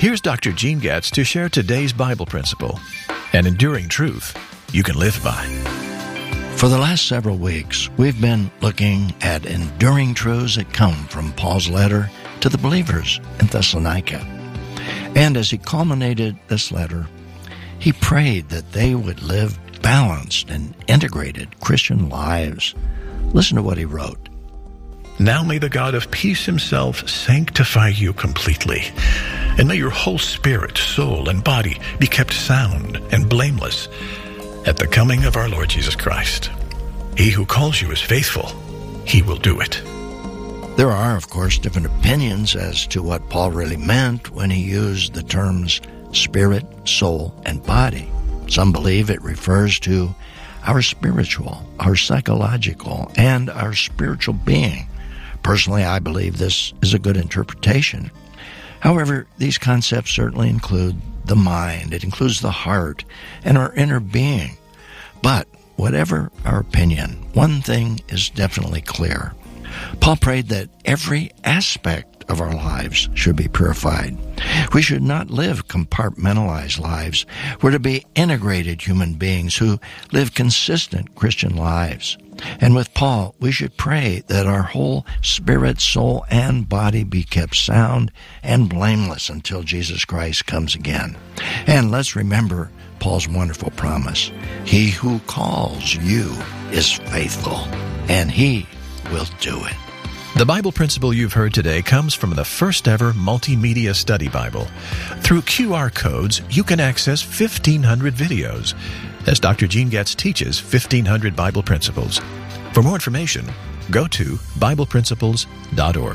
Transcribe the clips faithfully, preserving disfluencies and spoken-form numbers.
Here's Doctor Gene Getz to share today's Bible principle, an enduring truth you can live by. For the last several weeks, we've been looking at enduring truths that come from Paul's letter to the believers in Thessalonica. And as he culminated this letter, he prayed that they would live balanced and integrated Christian lives. Listen to what he wrote. Now may the God of peace himself sanctify you completely, and may your whole spirit, soul, and body be kept sound and blameless at the coming of our Lord Jesus Christ. He who calls you is faithful. He will do it. There are, of course, different opinions as to what Paul really meant when he used the terms spirit, soul, and body. Some believe it refers to our spiritual, our psychological, and our spiritual being. Personally, I believe this is a good interpretation. However, these concepts certainly include the mind, it includes the heart, and our inner being. But whatever our opinion, one thing is definitely clear. Paul prayed that every aspect of our lives should be purified. We should not live compartmentalized lives. We're to be integrated human beings who live consistent Christian lives. And with Paul, we should pray that our whole spirit, soul, and body be kept sound and blameless until Jesus Christ comes again. And let's remember Paul's wonderful promise. He who calls you is faithful, and he will do it. The Bible principle you've heard today comes from the first ever multimedia study Bible. Through Q R codes, you can access fifteen hundred videos as Doctor Gene Getz teaches fifteen hundred Bible principles. For more information, go to Bible Principles dot org.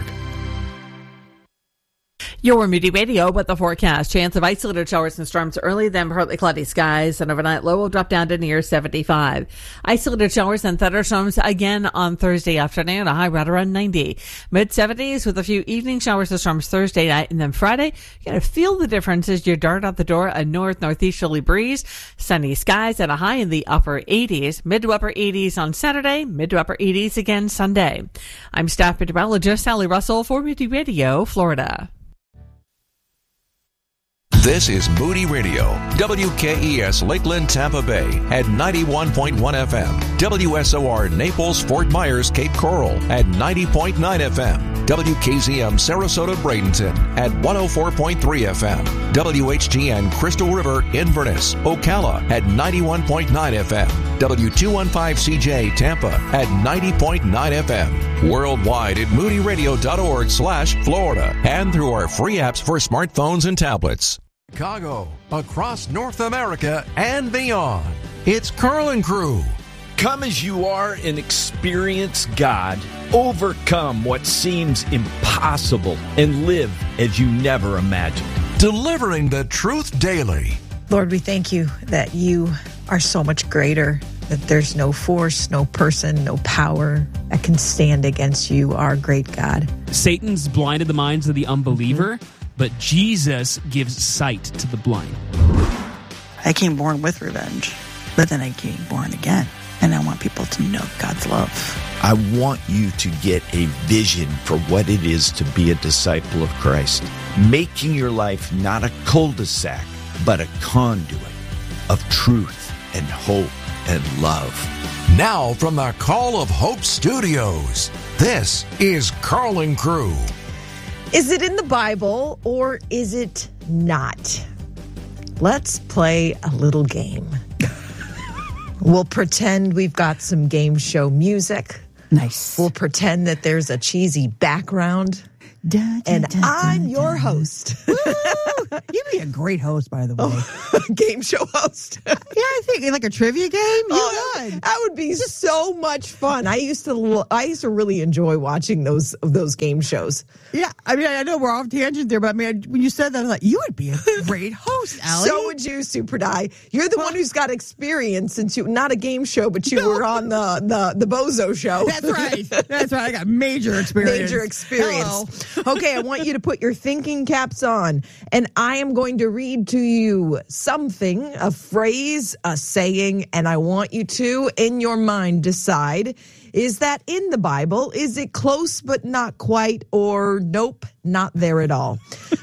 Your Moody Radio with the forecast. Chance of isolated showers and storms early, then partly cloudy skies. And overnight low will drop down to near seventy-five. Isolated showers and thunderstorms again on Thursday afternoon. A high right around ninety. mid-seventies with a few evening showers and storms Thursday night. And then Friday, you're going to feel the difference as you dart out the door. A north-northeasterly breeze. Sunny skies at a high in the upper eighties. Mid to upper eighties on Saturday. Mid to upper eighties again Sunday. I'm staff meteorologist Sally Russell for Moody Radio, Florida. This is Moody Radio, W K E S Lakeland, Tampa Bay at ninety-one point one F M, W S O R Naples, Fort Myers, Cape Coral at ninety point nine F M, W K Z M Sarasota, Bradenton at one oh four point three F M, W H G N Crystal River, Inverness, Ocala at ninety-one point nine F M, W two fifteen C J Tampa at ninety point nine F M, worldwide at moody radio dot org slash Florida, and through our free apps for smartphones and tablets. Chicago, across North America and beyond. It's Carl and Crew. Come as you are and experience God. Overcome what seems impossible and live as you never imagined. Delivering the truth daily. Lord, we thank you that you are so much greater, that there's no force, no person, no power that can stand against you, our great God. Satan's blinded the minds of the unbeliever, mm-hmm. but Jesus gives sight to the blind. I came born with revenge, but then I came born again, and I want people to know God's love. I want you to get a vision for what it is to be a disciple of Christ, making your life not a cul-de-sac, but a conduit of truth and hope and love. Now from the Call of Hope Studios, this is Carl and Crew. Is it in the Bible or is it not? Let's play a little game. We'll pretend we've got some game show music. Nice. We'll pretend that there's a cheesy background. Da, da, and da, I'm da, your da. host. You'd be a great host, by the way. Oh, game show host. Yeah, I think like a trivia game. You oh, would. That would be so much fun. I used to. I used to really enjoy watching those those game shows. Yeah, I mean, I know we're off tangent there, but I mean, when you said that, I thought you would be a great host, Allie. So would you, Super Die. You're the well, one who's got experience since you not a game show, but you no. were on the, the the Bozo show. That's right. That's right. I got major experience. Major experience. Hello. Okay, I want you to put your thinking caps on, and I am going to read to you something, a phrase, a saying, and I want you to, in your mind, decide, is that in the Bible? Is it close but not quite, or nope, not there at all?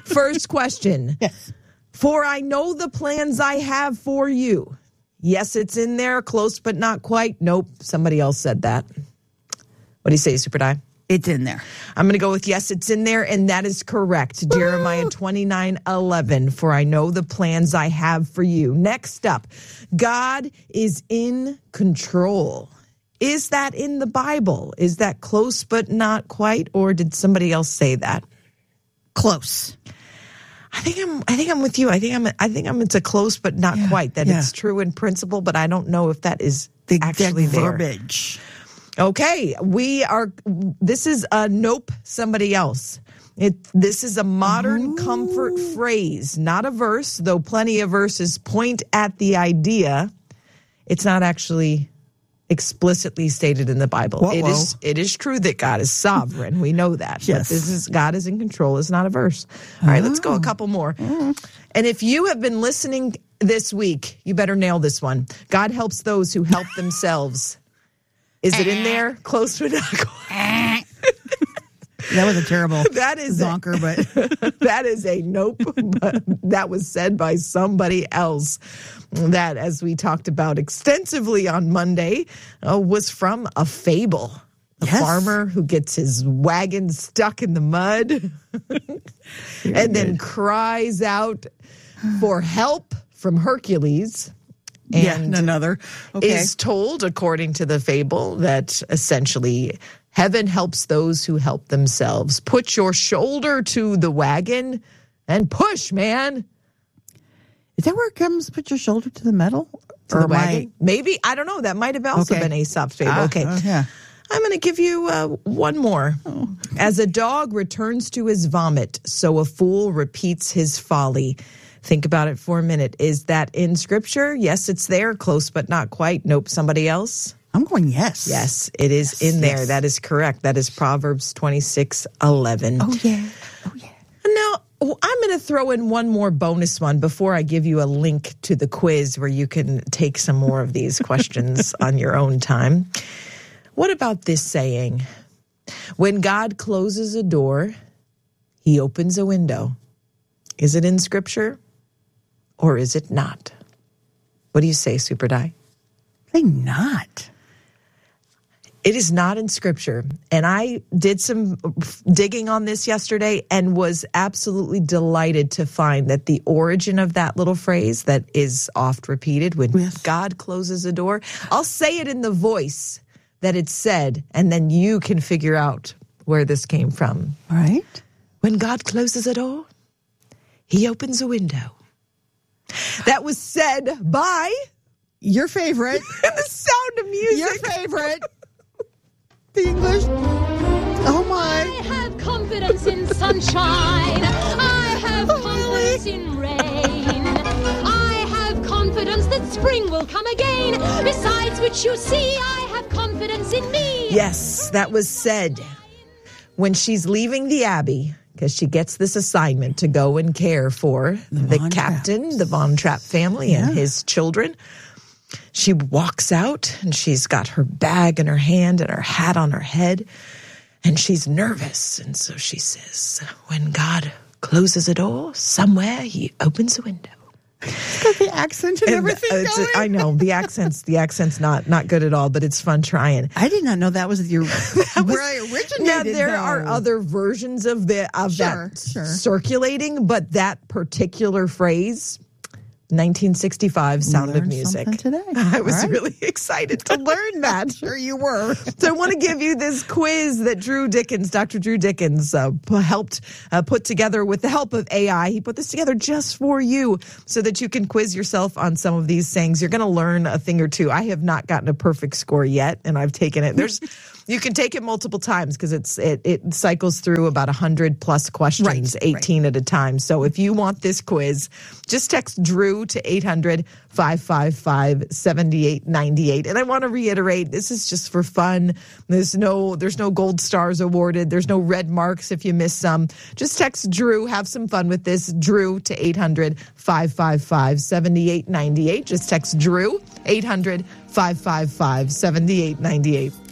First question. Yes. For I know the plans I have for you. Yes, it's in there. Close, but not quite. Nope. Somebody else said that. What do you say, Super Di? It's in there. I'm going to go with yes, it's in there, and that is correct. Jeremiah twenty-nine eleven, for I know the plans I have for you. Next up, God is in control. Is that in the Bible? Is that close but not quite, or did somebody else say that? Close. I think I'm. I think I'm with you. I think I'm. I think I'm. It's a close but not Yeah, quite. That yeah. it's true in principle, but I don't know if that is The actually exact there. verbiage. Okay, we are. This is a nope. Somebody else. It. This is a modern comfort phrase, not a verse. Though plenty of verses point at the idea, it's not actually explicitly stated in the Bible. Whoa, it whoa. is. It is true that God is sovereign. We know that. Yes. But this is God is in control. Is not a verse. All right, let's go a couple more. And if you have been listening this week, you better nail this one. God helps those who help themselves. Is it in there? Close but not quite. That was a terrible That is a- zonker, but That is a nope. But that was said by somebody else. That, as we talked about extensively on Monday, uh, was from a fable. A Yes. farmer who gets his wagon stuck in the mud and then cries out for help from Hercules. yeah, And another. Okay. is told, according to the fable, that essentially heaven helps those who help themselves. Put your shoulder to the wagon and push, man. Is that where it comes? Put your shoulder to the metal? To Or the am I- wagon. Maybe. I don't know. That might have also Okay. been Aesop's fable. Ah, okay. uh, yeah. I'm going to give you uh, one more. Oh. As a dog returns to his vomit, so a fool repeats his folly. Think about it for a minute. Is that in Scripture? Yes, it's there. Close, but not quite. Nope. Somebody else? I'm going yes. Yes, it is in there. yes. That is correct. That is Proverbs twenty-six eleven. Oh, yeah. Oh, yeah. Now, I'm going to throw in one more bonus one before I give you a link to the quiz where you can take some more of these questions on your own time. What about this saying? When God closes a door, he opens a window. Is it in Scripture or is it not? What do you say, Super Di? They not. It is not in Scripture. And I did some digging on this yesterday and was absolutely delighted to find that the origin of that little phrase that is oft repeated, when Yes. God closes a door, I'll say it in the voice that it's said, and then you can figure out where this came from. Right? When God closes a door, he opens a window. That was said by Your favorite. the Sound of Music. Your favorite. The English. Oh, I my. have confidence in sunshine. I have confidence in rain. I have confidence that spring will come again. Besides which, you see, I have confidence in me. Yes, that was said when she's leaving the Abbey, because she gets this assignment to go and care for the, Von captain, Trapps. the Von Trapp family, Yeah. and his children. She walks out, and she's got her bag in her hand and her hat on her head, and she's nervous. And so she says, when God closes a door, somewhere he opens a window. Got the accent and, And everything it's- going. I know, the accent's the accent's not not good at all, but it's fun trying. I did not know that was your where I originated. Now there though. are other versions of the of Sure, that sure. circulating, but that particular phrase, nineteen sixty-five, Sound of learned Music. something today. I was All right. really excited to learn that. Sure you were. So I want to give you this quiz that Drew Dickens, Doctor Drew Dickens, uh, p- helped uh, put together with the help of A I. He put this together just for you so that you can quiz yourself on some of these things. You're going to learn a thing or two. I have not gotten a perfect score yet, and I've taken it. There's, you can take it multiple times because it's it, it cycles through about one hundred plus questions, Right, eighteen at a time. So if you want this quiz, just text Drew to eight hundred, five five five, seven eight nine eight. And I want to reiterate, this is just for fun. There's no there's no gold stars awarded. There's no red marks if you miss some. Just text Drew. Have some fun with this. Drew to eight hundred, five five five, seven eight nine eight. Just text Drew, eight hundred, five five five, seven eight nine eight.